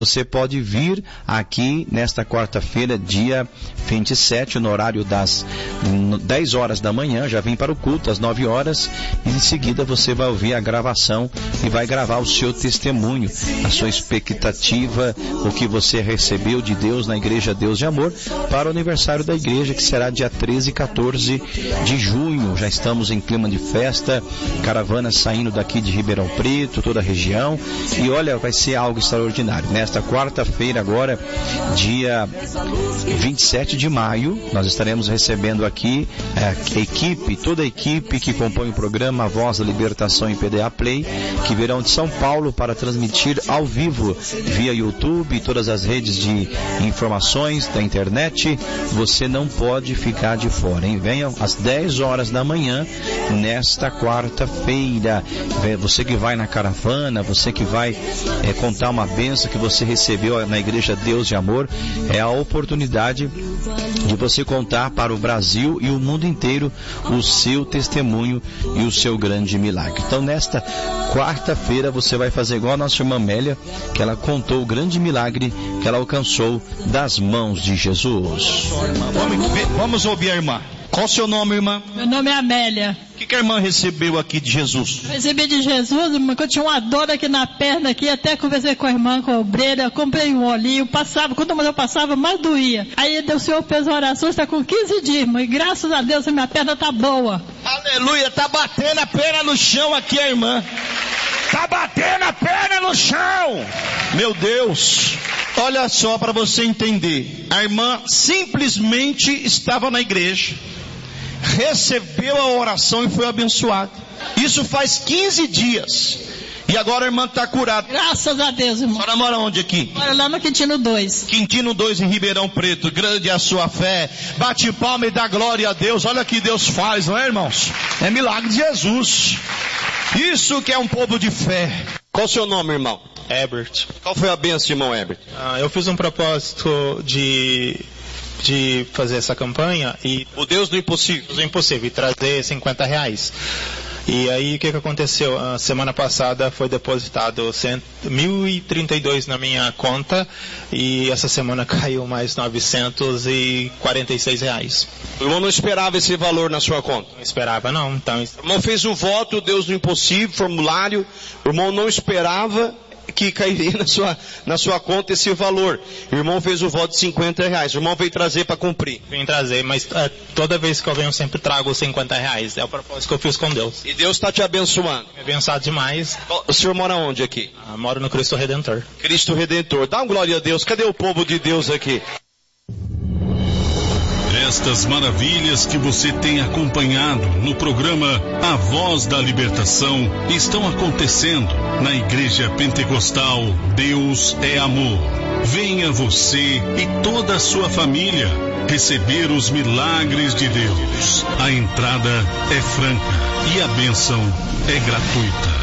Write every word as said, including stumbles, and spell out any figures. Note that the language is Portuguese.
Você pode vir aqui nesta quarta-feira, dia vinte e sete, no horário das dez horas da manhã, já vem para o culto às nove horas, e em seguida você vai ouvir a gravação e vai gravar o seu testemunho, a sua expectativa, o que você recebeu de Deus na Igreja Deus de Amor, para o aniversário da igreja, que será dia treze e quatorze de junho. Já estamos em clima de festa, caravanas saindo daqui de Ribeirão Preto, toda a região, e olha, vai ser algo extraordinário. Nesta quarta-feira agora, dia vinte e sete de maio, nós estaremos recebendo aqui é, a equipe, toda a equipe que compõe o programa A Voz da Libertação em P D A Play, que virão de São Paulo para transmitir ao vivo via YouTube e todas as redes de informações da internet. Você não pode ficar de fora, hein? Venham às dez horas da manhã nesta quarta-feira. Você que vai na caravana, você que vai é, contar uma bênção que você recebeu na Igreja Deus de Amor, é a oportunidade de você contar para o Brasil e o mundo inteiro o seu testemunho e o seu grande milagre. Então, nesta quarta-feira, você vai fazer igual a nossa irmã Amélia, que ela contou o grande milagre que ela alcançou das mãos de Jesus. Vamos ouvir a irmã. Qual o seu nome, irmã? Meu nome é Amélia. O que, que a irmã recebeu aqui de Jesus? Eu recebi de Jesus, irmã, que eu tinha uma dor aqui na perna, aqui, até conversei com a irmã, com a obreira, comprei um olhinho, passava, quanto mais eu passava, mais doía. Aí o Senhor fez a oração, está com quinze dias, irmã, e graças a Deus a minha perna está boa. Aleluia, tá batendo a perna no chão aqui a irmã. Tá batendo a perna no chão. Meu Deus. Olha só para você entender. A irmã simplesmente estava na igreja, recebeu a oração e foi abençoada. Isso faz quinze dias. E agora a irmã está curada. Graças a Deus, irmão. A senhora mora onde aqui? Mora lá no Quintino dois. Quintino dois em Ribeirão Preto. Grande é a sua fé. Bate palma e dá glória a Deus. Olha o que Deus faz, não é, irmãos? É milagre de Jesus. Isso que é um povo de fé. Qual o seu nome, irmão? Herbert. Qual foi a bênção, irmão Herbert? Ah, eu fiz um propósito de, de fazer essa campanha e... O Deus do impossível. Do impossível, e trazer cinquenta reais. E aí o que, que aconteceu? A semana passada foi depositado mil e trinta e dois na minha conta e essa semana caiu mais novecentos e quarenta e seis reais. O irmão não esperava esse valor na sua conta? Não esperava não. Então... O irmão fez o voto, o Deus do impossível, formulário, o irmão não esperava que cairia na sua, na sua conta esse valor. O irmão fez o voto de cinquenta reais. O irmão veio trazer para cumprir. Vim trazer, mas uh, toda vez que eu venho eu sempre trago os cinquenta reais. É o propósito que eu fiz com Deus. E Deus está te abençoando. Me abençoado demais. O senhor mora onde aqui? Uh, moro no Cristo Redentor. Cristo Redentor. Dá uma glória a Deus. Cadê o povo de Deus aqui? Estas maravilhas que você tem acompanhado no programa A Voz da Libertação estão acontecendo na Igreja Pentecostal Deus é Amor. Venha você e toda a sua família receber os milagres de Deus. A entrada é franca e a bênção é gratuita.